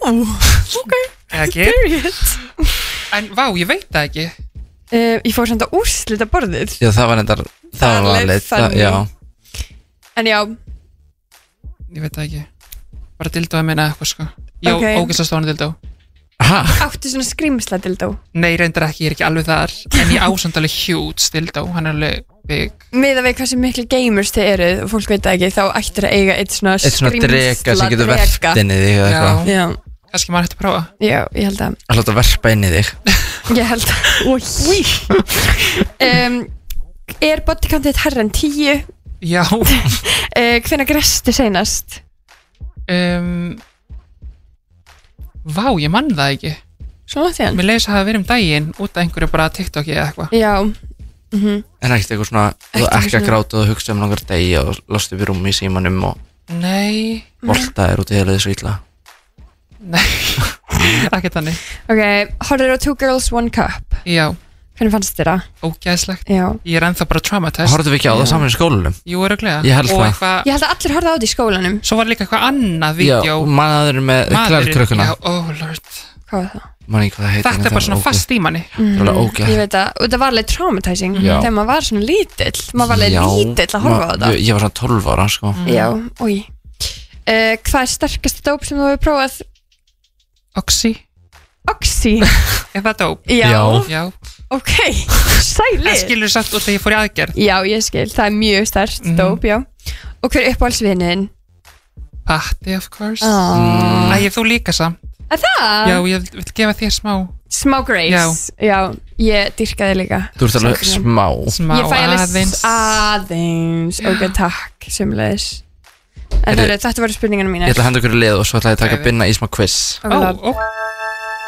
Period. En vá, ég veit það ekki. Ég fór samt að úrslita borðið. Já, það var valið, já. En já. Ég veit það ekki. Bara dildóði minna eitthvað, sko. Já, ógeðslega stóna dildó. Áttu svona skrimsla dildó? Nei, reyndar ekki, ég er ekki alveg þar. En ég ásand alveg huge dildó, hann er alveg big. Miðað við hversu miklu gamers þið eruð og fólk veit það ekki, þá ættir að eiga eitt svona dreka sem getur verft inn í þig eða eitthvað. Já. Kannski maður hætti að prófa. Já, ég held að. Að láta verpa inn í þig. Ég held að. Bodycountið herra en 10? Já. Hvenær grestu seinast? Vá, ég mann það ekki. Svona þér? Mér leiðis að hafa verið daginn út af einhverju bara TikTok eða eitthvað. Já. En ekkert eitthvað svona, þú ekki að gráta og hugsa langar degi og lost upp í rúmi í símanum og Nei. Voltaðir út í heila þessu illa. Nei, ekki þannig. Ok, horfður á 2 Girls 1 Cup? Já. Hvernig fannst þér það? Ógeðslegt. Já. Ég er ennþá bara traumatized. Horfðu við ekki á það saman í skólanum? Jú, örugglega. Ég held það. Ég held að allir horfðu á það í skólanum. Svo var líka eitthvað annað vídeo. Já, maðurinn með klærkrökkuna. Já, oh lord. Hvað var það? Þetta er bara svona fast í manni. Ég veit að, og það var alveg traumatizing þegar maður var svona lítill. Maður var alveg lítill að horfa á þetta. Ég var svona 12 ára, sko. Já, oj. Hvað er sterkasta dóp sem þú hefur prófað? Oxy. Oxy? Er það dóp? Já. Ok, sælir. Það skilur satt út þegar ég fór í aðgerð. Já, ég skil, það er mjög sterkt dóp, já. Og hver er uppáhaldsvinniðinn? Patti, of course. Æ, þú líka samt. Það? Já, ég vil gefa þér smá grace. Já, ég dyrkaði líka. Þú ert alveg smá. Ég fæ alveg aðeins. Ok, takk, sömulegis. En þetta var spurningarna mínar. Ég ætla að henda ykkur í lið og svo ætla ég að taka binna í smá quiz. Ok.